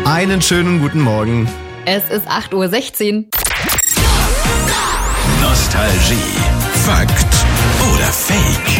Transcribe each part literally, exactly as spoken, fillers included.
Einen schönen guten Morgen. Es ist acht Uhr sechzehn. Nostalgie, Fakt oder Fake?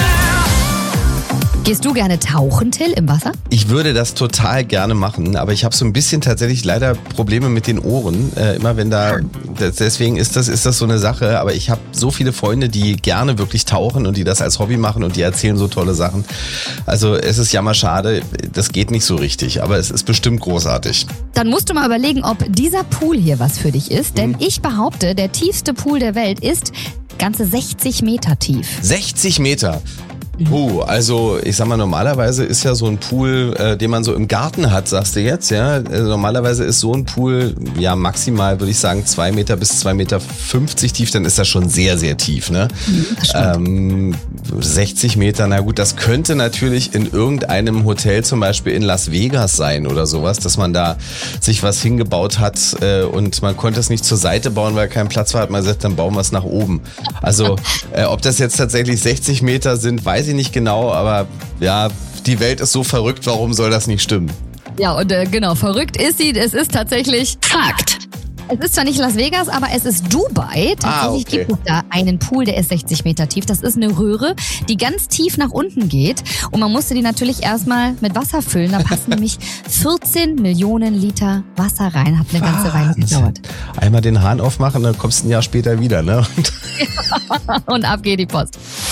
Gehst du gerne tauchen, Till, im Wasser? Ich würde das total gerne machen, aber ich habe so ein bisschen tatsächlich leider Probleme mit den Ohren. Äh, immer wenn da, das, deswegen ist das, ist das so eine Sache. Aber ich habe so viele Freunde, die gerne wirklich tauchen und die das als Hobby machen und die erzählen so tolle Sachen. Also es ist jammerschade, das geht nicht so richtig, aber es ist bestimmt großartig. Dann musst du mal überlegen, ob dieser Pool hier was für dich ist. Denn ich behaupte, der tiefste Pool der Welt ist ganze sechzig Meter tief. sechzig Meter? Oh, also ich sag mal, normalerweise ist ja so ein Pool, äh, den man so im Garten hat, sagst du jetzt, ja. Also normalerweise ist so ein Pool, ja maximal würde ich sagen zwei Meter bis zwei Meter fünfzig tief, dann ist das schon sehr, sehr tief, ne? Ähm, sechzig Meter, na gut, das könnte natürlich in irgendeinem Hotel zum Beispiel in Las Vegas sein oder sowas, dass man da sich was hingebaut hat äh, und man konnte es nicht zur Seite bauen, weil kein Platz war, hat man gesagt, dann bauen wir es nach oben. Also äh, ob das jetzt tatsächlich sechzig Meter sind, weiß ich nicht genau, aber ja, die Welt ist so verrückt, warum soll das nicht stimmen? Ja, und äh, genau, verrückt ist sie, es ist tatsächlich Fakt. Es ist zwar nicht Las Vegas, aber es ist Dubai. Tatsächlich Ah, okay. gibt es da einen Pool, der ist sechzig Meter tief. Das ist eine Röhre, die ganz tief nach unten geht. Und man musste die natürlich erstmal mit Wasser füllen. Da passen nämlich vierzehn Millionen Liter Wasser rein. Hat eine ganze Weile gedauert. Einmal den Hahn aufmachen, dann kommst du ein Jahr später wieder, ne? Und ab geht die Post.